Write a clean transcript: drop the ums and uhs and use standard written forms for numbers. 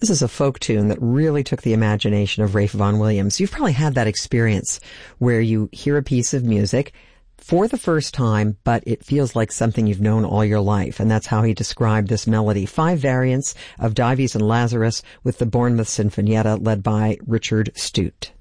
This is a folk tune that really took the imagination of Ralph Vaughan Williams. You've probably had that experience where you hear a piece of music for the first time, but it feels like something you've known all your life, and that's how he described this melody. 5 variants of Dives and Lazarus with the Bournemouth Sinfonietta led by Richard Stute.